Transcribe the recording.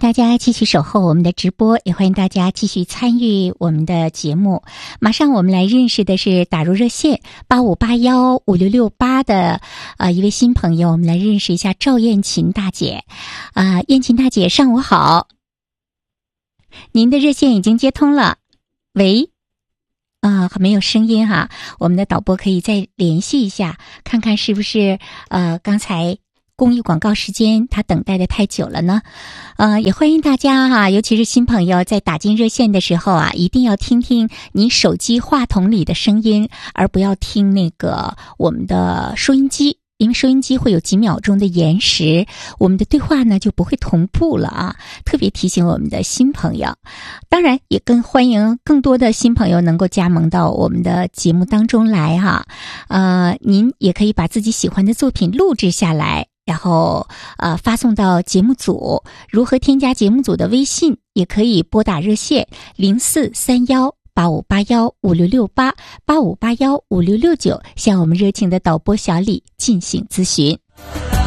大家继续守候我们的直播，也欢迎大家继续参与我们的节目。马上我们来认识的是打入热线85815668的一位新朋友，我们来认识一下赵艳琴大姐。艳琴大姐上午好，您的热线已经接通了。喂，没有声音哈，我们的导播可以再联系一下，看看是不是刚才公益广告时间他等待的太久了呢。也欢迎大家尤其是新朋友在打进热线的时候一定要听听你手机话筒里的声音，而不要听那个我们的收音机，因为收音机会有几秒钟的延时，我们的对话呢就不会同步了特别提醒我们的新朋友。当然也欢迎更多的新朋友能够加盟到我们的节目当中来您也可以把自己喜欢的作品录制下来，然后发送到节目组。如何添加节目组的微信，也可以拨打热线04318581566885815669，向我们热情的导播小李进行咨询。